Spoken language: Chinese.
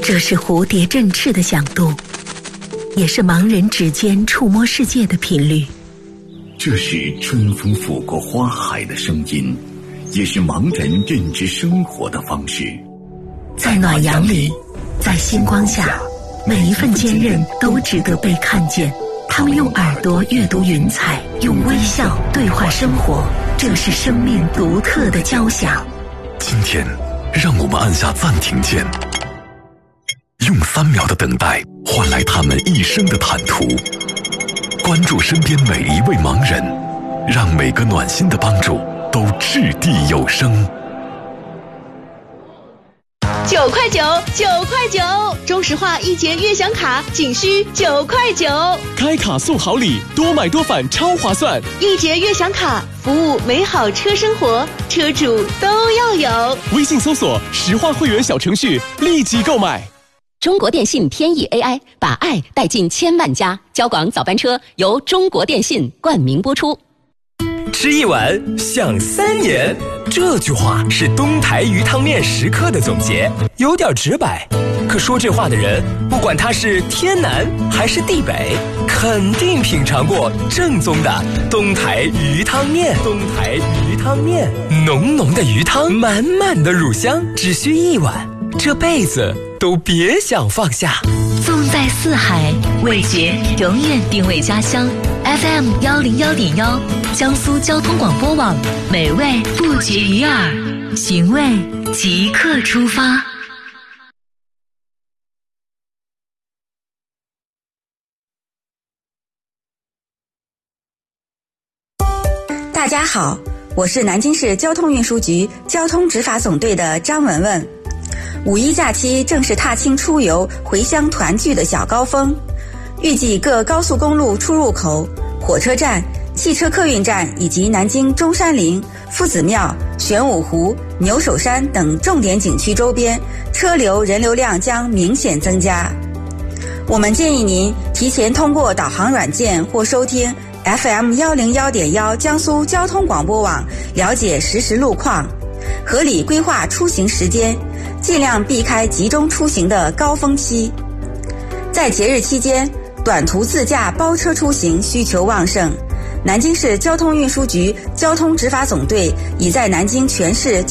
这是蝴蝶振翅的响度，也是盲人指尖触摸世界的频率。 这是春风拂过花海的声音，也是盲人认知生活的方式。 在暖阳里，在星光下，每一份坚韧都值得被看见。他们用耳朵阅读云彩，用微笑对话生活，这是生命独特的交响。 今天让我们按下暂停键，用3秒的等待换来他们一生的坦途。关注身边每一位盲人，让每个暖心的帮助都掷地有声。 9块9，9块9，中石化1节悦享卡仅需9块9， 开卡送好礼，多买多返超划算。 1节悦享卡，服务美好车生活，车主都要有。 微信搜索石化会员小程序，立即购买。 中国电信天翼 AI 把爱带进千万家，交广早班车由中国电信冠名播出。 吃一碗想3年，这句话是东台鱼汤面食客的总结，有点直白，可说这话的人，不管他是天南还是地北，肯定品尝过正宗的东台鱼汤面。东台鱼汤面，浓浓的鱼汤，满满的乳香，只需1碗，这辈子都别想放下。 纵在四海，味觉永远定位家乡。FM 101.1，江苏交通广播网，美味不绝于耳，寻味即刻出发。 大家好，我是南京市交通运输局交通执法总队的张文文。5·1假期正是踏青出游、回乡团聚的小高峰，预计各高速公路出入口、火车站、汽车客运站以及南京中山陵、夫子庙、玄武湖、牛首山等重点景区周边车流人流量将明显增加。我们建议您提前通过导航软件或收听 FM 101.1江苏交通广播网了解实时路况，合理规划出行时间，尽量避开集中出行的高峰期。在节日期间，短途自驾包车出行需求旺盛。南京市交通运输局交通执法总队已在南京全市